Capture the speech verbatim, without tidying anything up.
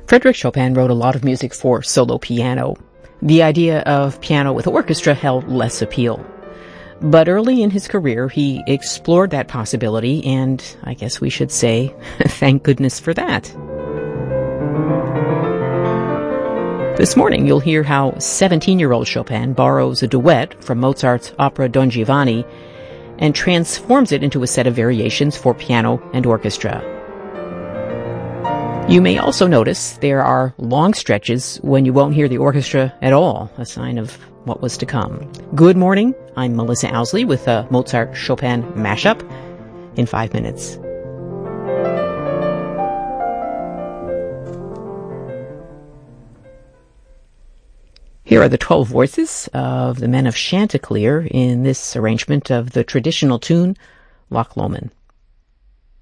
Frédéric Chopin wrote a lot of music for solo piano. The idea of piano with orchestra held less appeal. But early in his career, he explored that possibility, and I guess we should say, thank goodness for that. This morning, you'll hear how seventeen-year-old Chopin borrows a duet from Mozart's opera Don Giovanni and transforms it into a set of variations for piano and orchestra. You may also notice there are long stretches when you won't hear the orchestra at all, a sign of what was to come. Good morning. I'm Melissa Owsley with a Mozart-Chopin mashup in five minutes. Here are the twelve voices of the Men of Chanticleer in this arrangement of the traditional tune Loch Lomond.